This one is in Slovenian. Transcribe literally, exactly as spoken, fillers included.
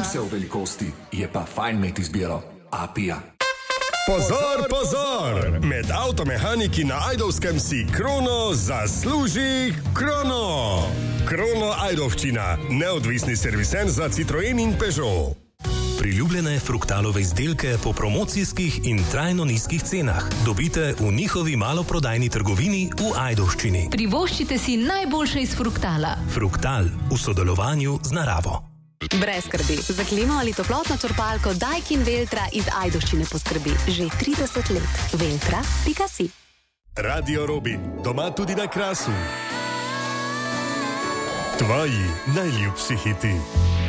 Vse v velikosti, je pa fajn imeti izbiro. Apija. Pozor, pozor! Med avtomehaniki na Ajdovskem si Krono zasluži Krono! Krono Ajdovščina, neodvisni servisen za Citroen in Peugeot. Priljubljene Fruktalove izdelke po promocijskih in trajno nizkih cenah dobite v njihovi maloprodajni trgovini v Ajdovščini. Privoščite si najboljše iz Fruktala. Fruktal v sodelovanju z naravo. Brez skrbi, za klimo ali toplotno črpalko Daikin Veltra iz Ajdovščine poskrbi že trideset let. Veltra pika si. Radio Robi, doma tudi na Krasu. Tvoji najljubši hiti.